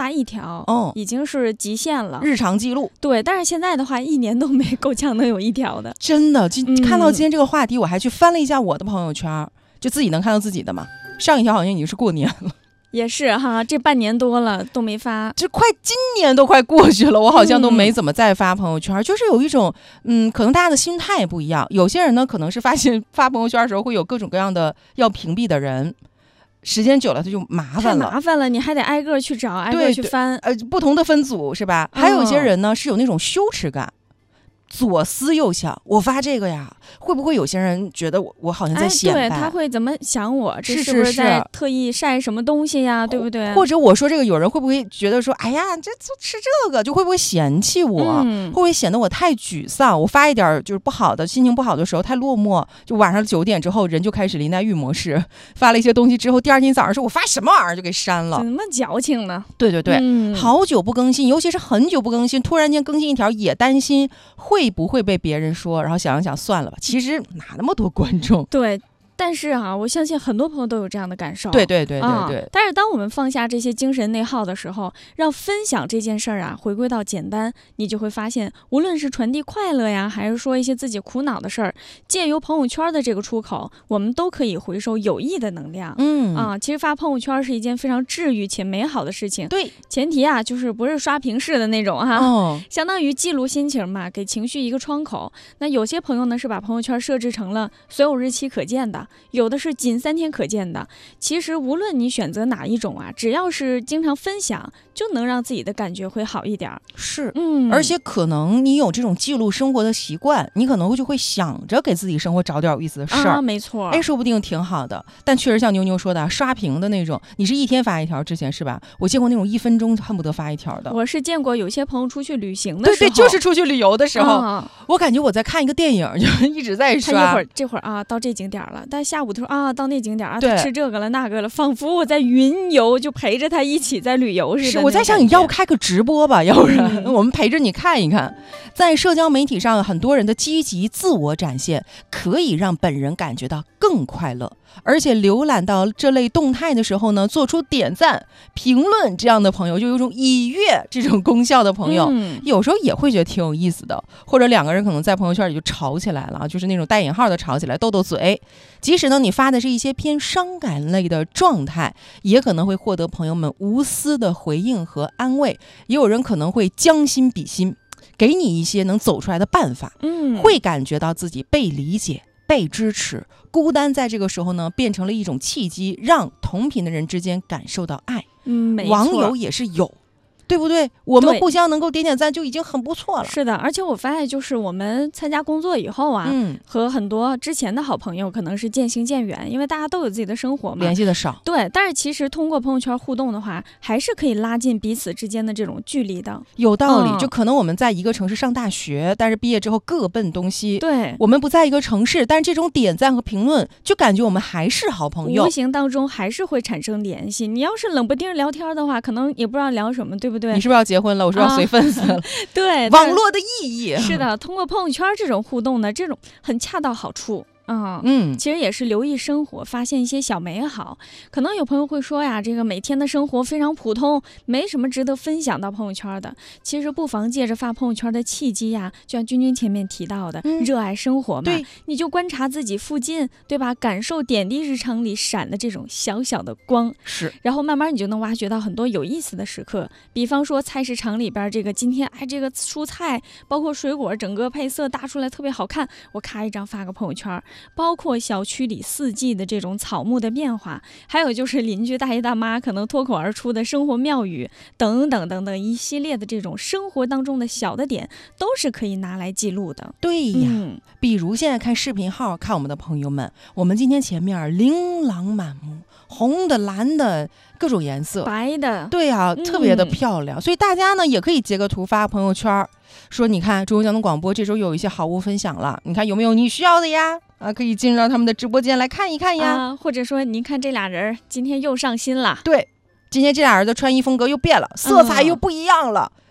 发一条，已经是极限了， 日常记录。 对，但是现在的话，1年都没够呛能有1条的。 真的，看到今天这个话题，我还去翻了一下我的朋友圈，就自己能看到自己的嘛。上一条好像已经是过年了。 也是哈，这半年多了都没发， 这今年都快过去了，我好像都没怎么再发朋友圈，就是有一种可能大家的心态也不一样。有些人呢，可能是发现发朋友圈的时候会有各种各样的要屏蔽的人，时间久了他就麻烦了， 太麻烦了，你还得挨个去找，挨个去翻， 不同的分组是吧？还有一些人呢是有那种羞耻感。左思右想，我发这个呀，会不会有些人觉得我好像在显摆？ 对，他会怎么想我？这是不是在特意晒什么东西呀？对不对？ 或者我说这个，有人会不会觉得说，哎呀，这吃这个就会不会嫌弃我？会不会显得我太沮丧？我发一点就是不好的，心情不好的时候太落寞，就晚上9点之后人就开始林黛玉模式，发了一些东西之后，第2天早上说我发什么玩意儿就给删了， 怎么矫情呢？ 对对对，好久不更新，尤其是很久不更新，突然间更新一条也担心会不会被别人说，然后想一想算了吧，其实哪那么多观众？ 对。但是我相信很多朋友都有这样的感受。 对。 但是当我们放下这些精神内耗的时候，让分享这件事儿回归到简单，你就会发现，无论是传递快乐呀，还是说一些自己苦恼的事儿，借由朋友圈的这个出口，我们都可以回收有益的能量。其实发朋友圈是一件非常治愈且美好的事情。 对， 前提就是不是刷屏式的那种相当于记录心情嘛，给情绪一个窗口。那有些朋友呢是把朋友圈设置成了所有日期可见的。有的是仅3天可见的。其实无论你选择哪一种只要是经常分享，就能让自己的感觉会好一点。 是，而且可能你有这种记录生活的习惯，你可能就会想着给自己生活找点有意思的事儿。 没错， 说不定挺好的。但确实像妞妞说的，刷屏的那种，你是1天发1条之前是吧？我见过那种1分钟恨不得发1条的。 我是见过有些朋友出去旅行的时候， 对，就是出去旅游的时候，我感觉我在看一个电影，就一直在刷。 他这会儿到这景点了，但下午的时候到那景点他吃这个了那个了，仿佛我在云游，就陪着他一起在旅游似的。 是，我在想你要不开个直播吧，要不然我们陪着你看一看。在社交媒体上，很多人的积极自我展现可以让本人感觉到更快乐，而且浏览到这类动态的时候呢，做出点赞、评论这样的朋友，就有种以悦这种功效的朋友，有时候也会觉得挺有意思的。或者2个人可能在朋友圈里就吵起来了，就是那种带引号的吵起来，斗斗嘴。即使呢你发的是一些偏伤感类的状态，也可能会获得朋友们无私的回应和安慰。也有人可能会将心比心，给你一些能走出来的办法，会感觉到自己被理解、被支持。孤单在这个时候呢，变成了一种契机，让同频的人之间感受到爱。网友也是有，对不对？我们互相能够点赞就已经很不错了。 是的，而且我发现就是我们参加工作以后和很多之前的好朋友可能是渐行渐远，因为大家都有自己的生活嘛， 联系的少。 对，但是其实通过朋友圈互动的话，还是可以拉近彼此之间的这种距离的。 有道理，就可能我们在一个城市上大学，但是毕业之后各奔东西。 对， 我们不在一个城市，但是这种点赞和评论，就感觉我们还是好朋友， 无形当中还是会产生联系。你要是冷不丁聊天的话，可能也不知道聊什么，对不对？ 你是不是要结婚了？我说要随份子了。 对， 网络的意义是的，通过朋友圈这种互动呢，这种很恰到好处。其实也是留意生活，发现一些小美好。可能有朋友会说呀，这个每天的生活非常普通，没什么值得分享到朋友圈的。其实不妨借着发朋友圈的契机呀，就像君君前面提到的，热爱生活嘛，你就观察自己附近，对吧？感受点滴日常里闪的这种小小的光， 是。 然后慢慢你就能挖掘到很多有意思的时刻。比方说菜市场里边这个今天这个蔬菜包括水果整个配色搭出来特别好看，我咔一张发个朋友圈。包括小区里4季的这种草木的变化，还有就是邻居大爷大妈可能脱口而出的生活妙语等等等等一系列的这种生活当中的小的点，都是可以拿来记录的。 对呀，比如现在看视频号，看我们的朋友们，我们今天前面琳琅满目，红的、蓝的，各种颜色， 白的， 对呀，特别的漂亮。所以大家呢也可以截个图发朋友圈，说你看中国交通广播这周有一些好物分享了，你看有没有你需要的呀？可以进入到他们的直播间来看一看呀。 或者说您看这俩人今天又上新了， 对，今天这俩人的穿衣风格又变了，色彩又不一样了。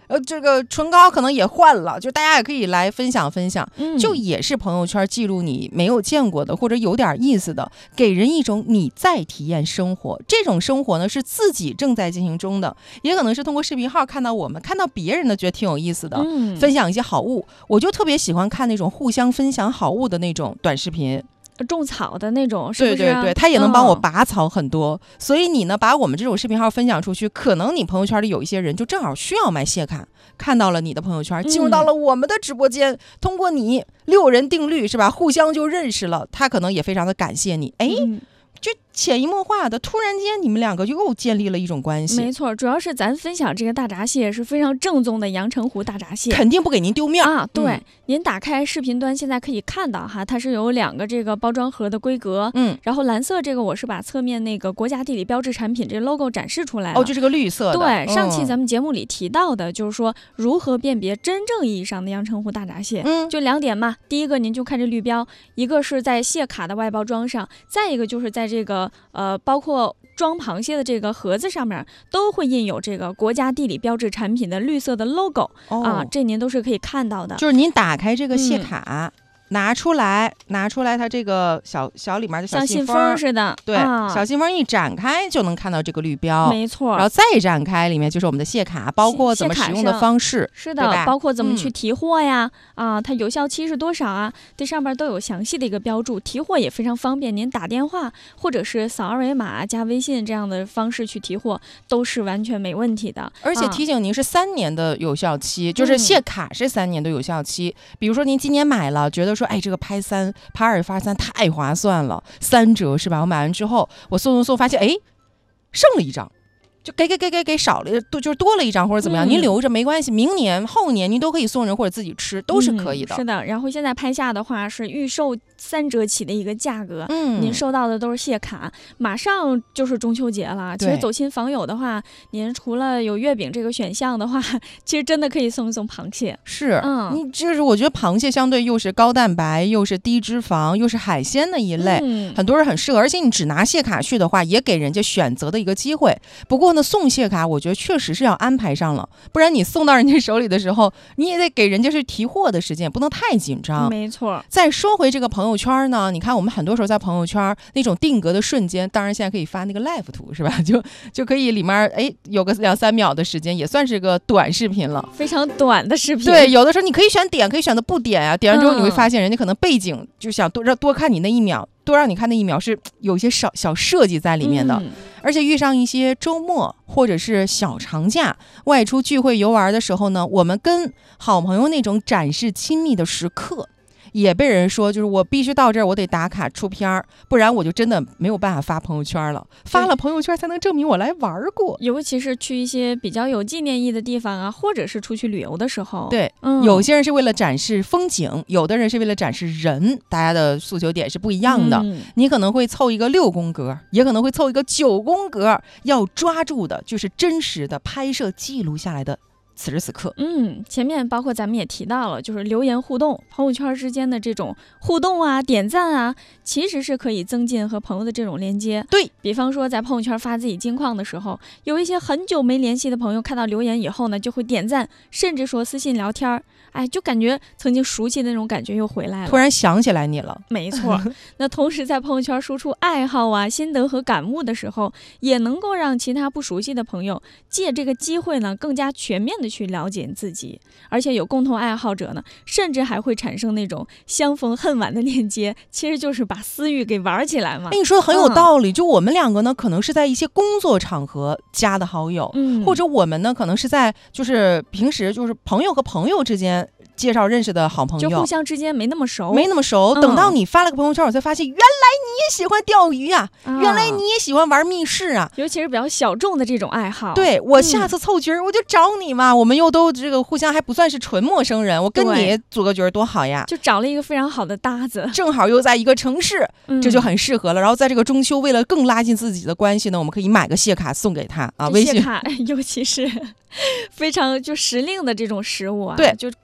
这个唇膏可能也换了，就大家也可以来分享分享，就也是朋友圈记录你没有见过的或者有点意思的，给人一种你在体验生活，这种生活呢是自己正在进行中的，也可能是通过视频号看到我们，看到别人的觉得挺有意思的，分享一些好物。我就特别喜欢看那种互相分享好物的那种短视频， 种草的那种，是不是？ 对对对，它也能帮我拔草很多。所以你呢，把我们这种视频号分享出去，可能你朋友圈里有一些人就正好需要买谢卡，看到了你的朋友圈，进入到了我们的直播间，通过你6人定律是吧，互相就认识了，他可能也非常的感谢你，就潜移默化的，突然间你们两个又建立了一种关系。 没错，主要是咱分享这个大闸蟹是非常正宗的阳澄湖大闸蟹， 肯定不给您丢面啊。对，您打开视频端现在可以看到哈，它是有2个这个包装盒的规格，然后蓝色这个我是把侧面那个国家地理标志产品这 logo 展示出来了。 就是个绿色的。 对，上期咱们节目里提到的，就是说如何辨别真正意义上的阳澄湖大闸蟹，就2点嘛。第一个您就看这绿标，一个是在蟹卡的外包装上，再一个就是在这个包括装螃蟹的这个盒子上面都会印有这个国家地理标志产品的绿色的 logo，这您都是可以看到的。 就是您打开这个蟹卡，拿出来它这个小里面的小信封似的， 对，小信封一展开就能看到这个绿标， 没错。 然后再展开，里面就是我们的蟹卡，包括怎么使用的方式， 是的，包括怎么去提货呀，它有效期是多少啊？这上面都有详细的一个标注，提货也非常方便，您打电话或者是扫2维码加微信这样的方式去提货，都是完全没问题的。 而且提醒您是3年的有效期，就是蟹卡是3年的有效期。比如说您今年买了，觉得说这个拍2发3太划算了，3折是吧？我买完之后我送发现剩了1张，就给少了，就是多了1张或者怎么样，您留着没关系，明年后年您都可以送人或者自己吃，都是可以的。 是的，然后现在拍下的话是预售3折起的一个价格，您收到的都是蟹卡，马上就是中秋节了。其实走亲访友的话，您除了有月饼这个选项的话，其实真的可以送一送螃蟹。 是，你就是我觉得螃蟹相对又是高蛋白，又是低脂肪，又是海鲜的一类，很多人很适合。而且你只拿蟹卡去的话，也给人家选择的一个机会。不过呢，送蟹卡我觉得确实是要安排上了，不然你送到人家手里的时候，你也得给人家是提货的时间，不能太紧张。 没错。再说回这个朋友圈呢，你看我们很多时候在朋友圈那种定格的瞬间，当然现在可以发那个 live 图是吧？就可以里面有个2-3秒的时间，也算是个短视频了， 非常短的视频。 对，有的时候你可以选点，可以选择不点啊。点完之后你会发现，人家可能背景就想多看你那1秒，多让你看那1秒是有一些小设计在里面的。而且遇上一些周末或者是小长假外出聚会游玩的时候呢，我们跟好朋友那种展示亲密的时刻，也被人说就是我必须到这儿，我得打卡出片儿，不然我就真的没有办法发朋友圈了。发了朋友圈才能证明我来玩过。 尤其是去一些比较有纪念意义的地方啊，或者是出去旅游的时候。 对，有些人是为了展示风景，有的人是为了展示人，大家的诉求点是不一样的。你可能会凑一个6宫格，也可能会凑一个9宫格，要抓住的就是真实的拍摄记录下来的此时此刻。 前面包括咱们也提到了，就是留言互动，朋友圈之间的这种互动啊、点赞啊，其实是可以增进和朋友的这种连接。 对， 比方说在朋友圈发自己近况的时候，有一些很久没联系的朋友看到留言以后呢，就会点赞，甚至说私信聊天，就感觉曾经熟悉的那种感觉又回来了， 突然想起来你了。 没错。那同时在朋友圈输出爱好啊、心得和感悟的时候，也能够让其他不熟悉的朋友借这个机会呢，更加全面的去了解自己。而且有共同爱好者呢，甚至还会产生那种相逢恨晚的链接，其实就是把私欲给玩起来嘛。 你说的很有道理。就我们2个呢，可能是在一些工作场合加的好友，或者我们呢可能是在就是平时就是朋友和朋友之间介绍认识的好朋友， 就互相之间没那么熟。 等到你发了个朋友圈，我才发现原来你也喜欢钓鱼啊，原来你也喜欢玩密室啊， 尤其是比较小众的这种爱好。 对，我下次凑局我就找你嘛，我们又都这个互相还不算是纯陌生人，我跟你组个局多好呀， 就找了一个非常好的搭子， 正好又在一个城市，这就很适合了。然后在这个中秋，为了更拉近自己的关系呢，我们可以买个蟹卡送给他微信蟹卡，尤其是非常就时令的这种食物啊， 对， 就错了这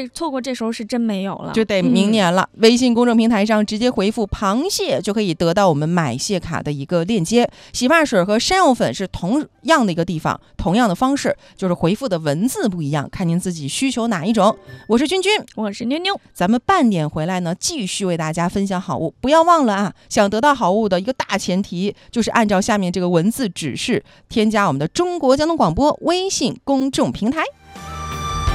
错过这时候是真没有了， 就得明年了。微信公众平台上直接回复螃蟹就可以得到我们买蟹卡的一个链接。洗发水和山药粉是同样的一个地方，同样的方式，就是回复的文字不一样，看您自己需求哪一种。我是君君， 我是妞妞， 咱们半点回来呢，继续为大家分享好物。不要忘了啊，想得到好物的一个大前提就是按照下面这个文字指示添加我们的中国交通广播微信公众平台。